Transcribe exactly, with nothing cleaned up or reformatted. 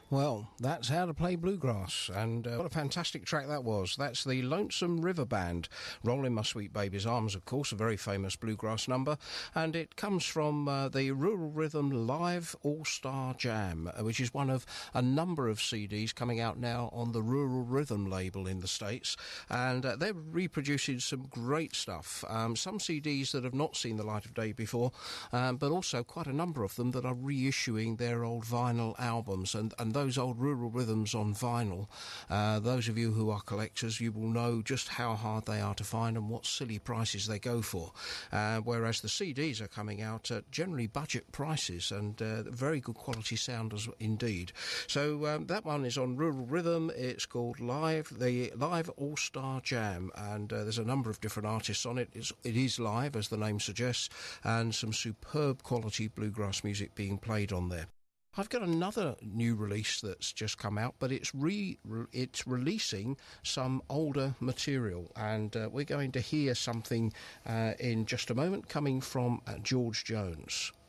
Well, that's How to Play Bluegrass, and uh, what a fantastic track that was. That's the Lonesome River Band, Roll in My Sweet Baby's Arms, of course, a very famous bluegrass number, and it comes from uh, the Rural Rhythm Live All-Star Jam, which is one of a number of C Ds coming out now on the Rural Rhythm label in the States, and uh, they're reproducing some great stuff. Um, some C Ds that have not seen the light of day before, um, but also quite a number of them that are reissuing their old vinyl albums, and, and those old Rural Rhythms on vinyl, uh, those of you who are collectors, you will know just how hard they are to find and what silly prices they go for, uh, whereas the C Ds are coming out at generally budget prices and uh, very good quality sound as indeed. So um, that one is on Rural Rhythm. It's called Live, the Live All-Star Jam, and uh, there's a number of different artists on it. It's, it is live, as the name suggests, and some superb quality bluegrass music being played on there. I've got another new release that's just come out, but it's re, re it's releasing some older material, and uh, we're going to hear something uh, in just a moment coming from uh, George Jones.